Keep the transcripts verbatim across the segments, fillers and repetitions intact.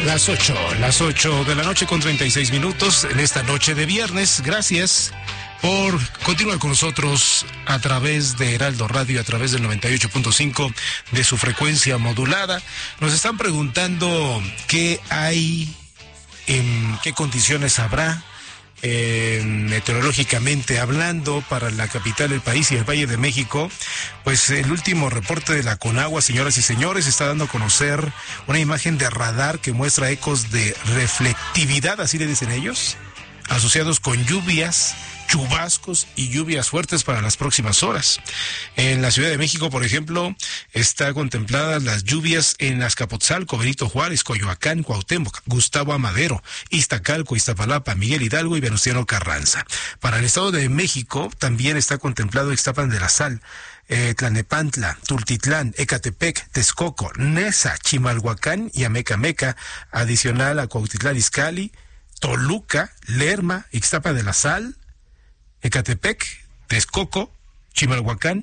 Las ocho, las ocho de la noche con treinta y seis minutos en esta noche de viernes. Gracias por continuar con nosotros a través de Heraldo Radio, a través del noventa y ocho punto cinco de su frecuencia modulada. Nos están preguntando qué hay, en qué condiciones habrá Eh, meteorológicamente hablando para la capital del país y el Valle de México. Pues el último reporte de la Conagua, señoras y señores, está dando a conocer una imagen de radar que muestra ecos de reflectividad, así le dicen ellos, asociados con lluvias, chubascos y lluvias fuertes para las próximas horas. En la Ciudad de México, por ejemplo, está contempladas las lluvias en Azcapotzalco, Benito Juárez, Coyoacán, Cuauhtémoc, Gustavo Amadero, Iztacalco, Iztapalapa, Miguel Hidalgo y Venustiano Carranza. Para el Estado de México también está contemplado Ixtapan de la Sal, eh, Tlalnepantla, Tultitlán, Ecatepec, Texcoco, Neza, Chimalhuacán y Amecameca, adicional a Cuautitlán Izcalli, Toluca, Lerma, Ixtapa de la Sal, Ecatepec, Texcoco, Chimalhuacán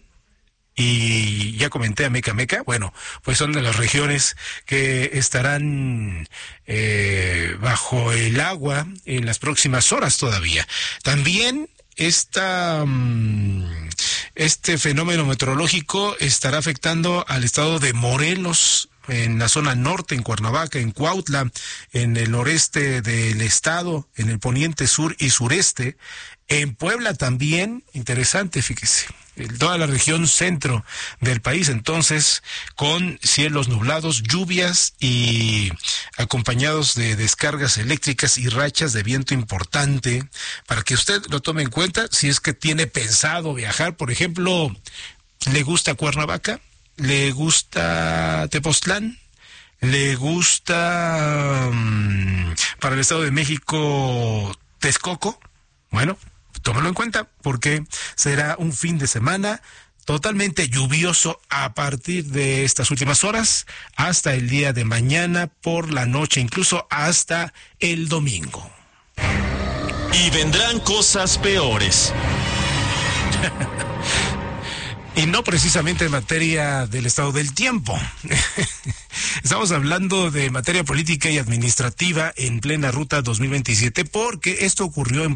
y ya comenté Amecameca. Bueno, pues son de las regiones que estarán eh, bajo el agua en las próximas horas todavía. También esta, este fenómeno meteorológico estará afectando al estado de Morelos, en la zona norte, en Cuernavaca, en Cuautla, en el noreste del estado, en el poniente sur y sureste, en Puebla también, interesante, fíjese, en toda la región centro del país, entonces, con cielos nublados, lluvias y acompañados de descargas eléctricas y rachas de viento importante, para que usted lo tome en cuenta si es que tiene pensado viajar. Por ejemplo, ¿le gusta Cuernavaca? ¿Le gusta Tepoztlán? ¿Le gusta um, para el Estado de México Texcoco? Bueno, tómalo en cuenta porque será un fin de semana totalmente lluvioso a partir de estas últimas horas hasta el día de mañana por la noche, incluso hasta el domingo. Y vendrán cosas peores. Y no precisamente en materia del estado del tiempo. Estamos hablando de materia política y administrativa en plena ruta dos mil veintisiete, porque esto ocurrió en